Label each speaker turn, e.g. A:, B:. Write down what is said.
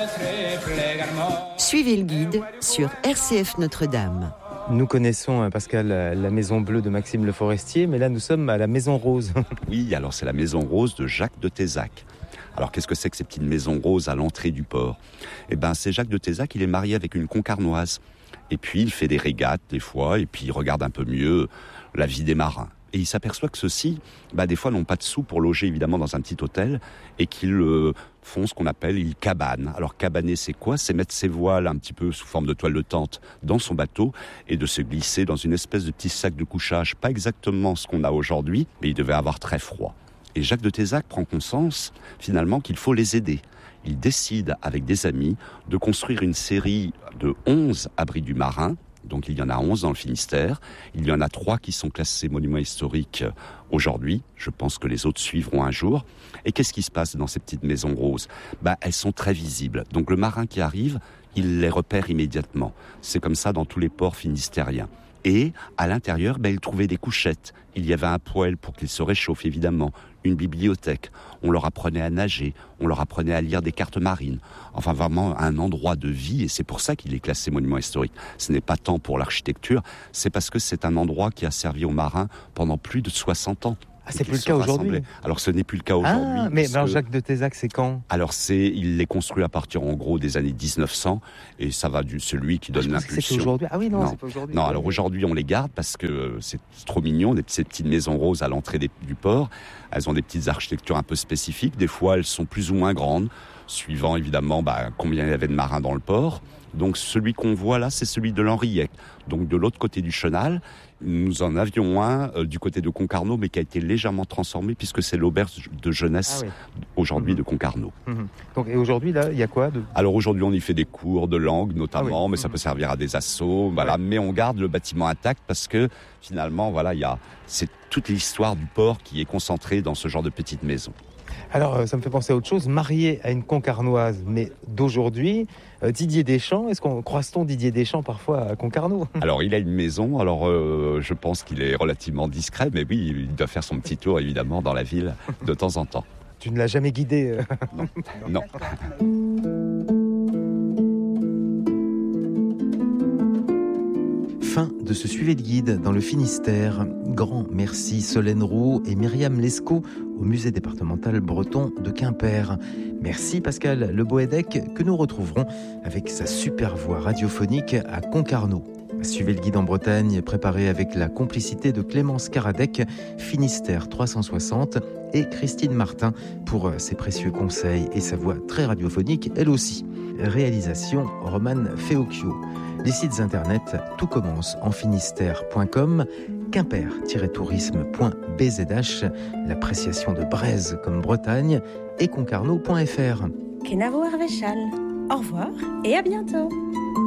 A: Suivez le guide sur RCF Notre-Dame.
B: Nous connaissons, Pascal, la Maison Bleue de Maxime Le Forestier, mais là nous sommes à la Maison Rose.
C: Oui, alors c'est la Maison Rose de Jacques de Tézac. Alors qu'est-ce que c'est que ces petites maisons roses à l'entrée du port ? Eh bien c'est Jacques de Tézac, il est marié avec une concarnoise. Et puis il fait des régates des fois, et puis il regarde un peu mieux la vie des marins. Et il s'aperçoit que ceux-ci, des fois, n'ont pas de sous pour loger, évidemment, dans un petit hôtel, et qu'ils font ce qu'on appelle, ils cabanent. Alors, cabaner, c'est quoi ? C'est mettre ses voiles un petit peu sous forme de toile de tente dans son bateau, et de se glisser dans une espèce de petit sac de couchage. Pas exactement ce qu'on a aujourd'hui, mais il devait avoir très froid. Et Jacques de Tézac prend conscience, finalement, qu'il faut les aider. Il décide, avec des amis, de construire une série de 11 abris du marin. Donc il y en a 11 dans le Finistère. Il y en a 3 qui sont classés monuments historiques aujourd'hui. Je pense que les autres suivront un jour. Et qu'est-ce qui se passe dans ces petites maisons roses ? Elles sont très visibles. Donc le marin qui arrive, il les repère immédiatement. C'est comme ça dans tous les ports finistériens. Et à l'intérieur, il trouvait des couchettes. Il y avait un poêle pour qu'ils se réchauffent, évidemment. Une bibliothèque. On leur apprenait à nager. On leur apprenait à lire des cartes marines. Enfin, vraiment un endroit de vie. Et c'est pour ça qu'il est classé monument historique. Ce n'est pas tant pour l'architecture. C'est parce que c'est un endroit qui a servi aux marins pendant plus de 60 ans.
B: Ah, c'est plus le cas aujourd'hui.
C: Alors, ce n'est plus le cas aujourd'hui.
B: Ah, mais Jacques de Tézac, c'est quand ?
C: Alors, il les construit à partir, en gros, des années 1900. Et ça va celui qui donne l'impulsion.
B: C'est aujourd'hui. Ah oui, non, c'est pas aujourd'hui.
C: Non, alors aujourd'hui, on les garde parce que c'est trop mignon, ces petites maisons roses à l'entrée du port. Elles ont des petites architectures un peu spécifiques. Des fois, elles sont plus ou moins grandes, suivant, évidemment, combien il y avait de marins dans le port. Donc, celui qu'on voit là, c'est celui de l'Henriette. Donc, de l'autre côté du chenal, nous en avions un du côté de Concarneau, mais qui a été légèrement transformé puisque c'est l'auberge de jeunesse aujourd'hui de Concarneau.
B: Donc, et aujourd'hui, là, il y a quoi
C: Alors aujourd'hui, on y fait des cours de langue notamment, mais ça peut servir à des assos. Voilà. Mais on garde le bâtiment intact parce que finalement, c'est toute l'histoire du port qui est concentrée dans ce genre de petite maison.
B: Alors, ça me fait penser à autre chose. Marié à une Concarnoise, mais d'aujourd'hui, Didier Deschamps, croise-t-on Didier Deschamps parfois à Concarneau ?
C: Alors, il a une maison. Alors, je pense qu'il est relativement discret, mais oui, il doit faire son petit tour, évidemment, dans la ville de temps en temps.
B: Tu ne l'as jamais guidé
C: Non.
D: Fin de ce suivi de guide dans le Finistère. Grand merci Solène Roux et Myriam Lescaut au musée départemental breton de Quimper. Merci Pascal Le Boédec que nous retrouverons avec sa super voix radiophonique à Concarneau. Suivez le guide en Bretagne préparé avec la complicité de Clémence Caradec, Finistère 360 et Christine Martin pour ses précieux conseils et sa voix très radiophonique elle aussi. Réalisation Romane Feocchio. Les sites internet, tout commence en finistère.com, quimper-tourisme.bzh, l'appréciation de Breizh comme Bretagne et concarneau.fr.
E: Kenavo Arvéchal. Au revoir et à bientôt.